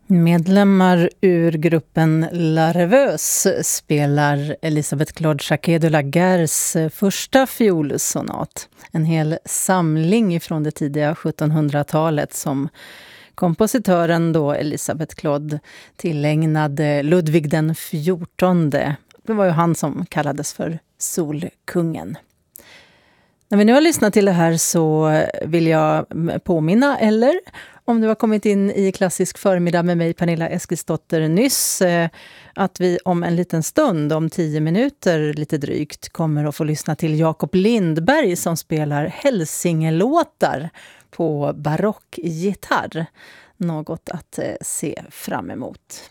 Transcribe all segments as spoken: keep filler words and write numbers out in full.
Medlemmar ur gruppen La Rêveuse spelar Elisabeth Claude Jacquet de la Guerres första fiolsonat. En hel samling från det tidiga sjuttonhundratalet som kompositören då Elisabeth Claude tillägnade Ludvig den fjortonde. Det var ju han som kallades för Solkungen. När vi nu har lyssnat till det här så vill jag påminna, eller om du har kommit in i klassisk förmiddag med mig Pernilla Eskilsdotter nyss, att vi om en liten stund, om tio minuter lite drygt, kommer att få lyssna till Jakob Lindberg som spelar Hälsingelåtar på barockgitarr. Något att se fram emot.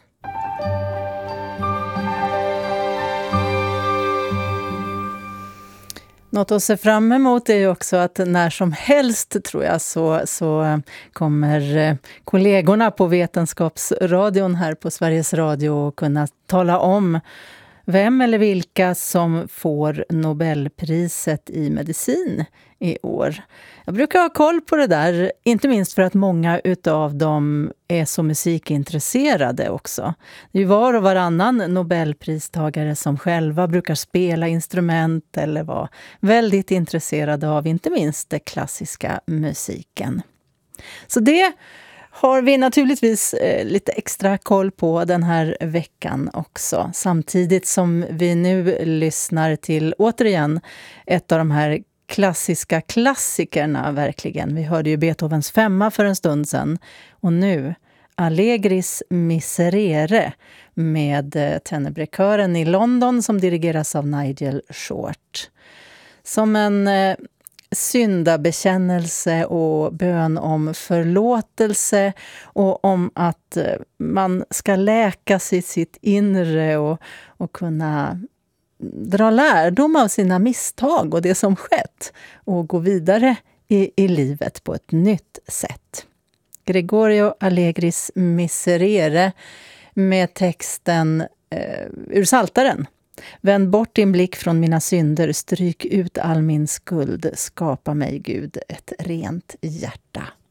Något att se fram emot är ju också att när som helst, tror jag, så, så kommer kollegorna på Vetenskapsradion här på Sveriges Radio kunna tala om vem eller vilka som får Nobelpriset i medicin i år. Jag brukar ha koll på det där, inte minst för att många utav dem är så musikintresserade också. Det är ju var och varannan Nobelpristagare som själva brukar spela instrument eller vara väldigt intresserade av inte minst den klassiska musiken. Så det har vi naturligtvis eh, lite extra koll på den här veckan också. Samtidigt som vi nu lyssnar till, återigen, ett av de här klassiska klassikerna verkligen. Vi hörde ju Beethovens femma för en stund sedan. Och nu Allegris Miserere med eh, Tenebrkören i London som dirigeras av Nigel Short. Som en Eh, syndabekännelse och bön om förlåtelse och om att man ska läka sig sitt inre och, och kunna dra lärdom av sina misstag och det som skett och gå vidare i, i livet på ett nytt sätt. Gregorio Allegris Miserere med texten eh, ur Psaltaren. Vänd bort din blick från mina synder, stryk ut all min skuld, skapa mig Gud ett rent hjärta.